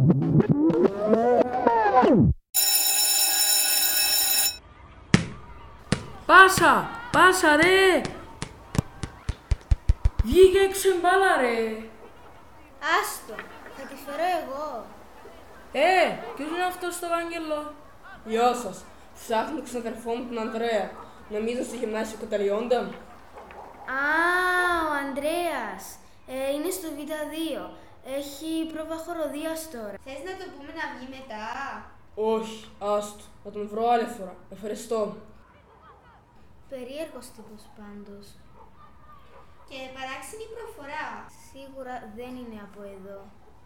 Πάσα! Πάσα ρε! Βγήκε έξω η μπάλα ρε! Άστο, θα τη φέρω εγώ. Ποιος είναι αυτός στο Βάγγελο? Γεια σας. Ψάχνω τον ξαδερφό μου τον Ανδρέα. Νομίζω στο γυμνάσιο Καταριόντα. Α, ο Ανδρέας. Είναι στο Β2. Έχει πρόβα χοροδίας τώρα. Θες να το πούμε να βγει μετά? Όχι, άστο. Θα τον βρω άλλη φορά. Ευχαριστώ. Περίεργος τύπος πάντως. Και παράξενη προφορά. Σίγουρα δεν είναι από εδώ.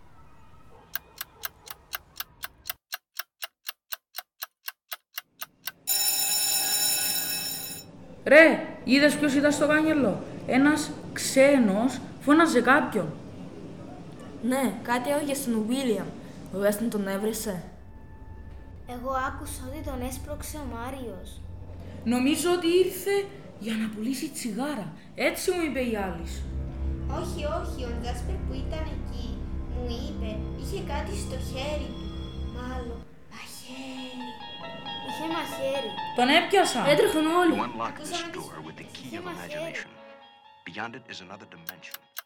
Ρε, είδες ποιος ήταν στο Βάγγελο? Ένας ξένος φώναζε κάποιον. Ναι, κάτι έλεγε στον Βίλιαμ. Ο Weston τον έβρισε. Εγώ άκουσα ότι τον έσπρωξε ο Μάριος. Νομίζω ότι ήρθε για να πουλήσει τσιγάρα. Έτσι μου είπε η Άλις. Όχι, ο Τζάσπερ που ήταν εκεί μου είπε, είχε κάτι στο χέρι του. Μάλλον, μαχαίρι. Είχε μαχαίρι. Τον έπιασα. Έτρεχαν όλοι. To unlock this door with the key of imagination. Beyond it is another dimension.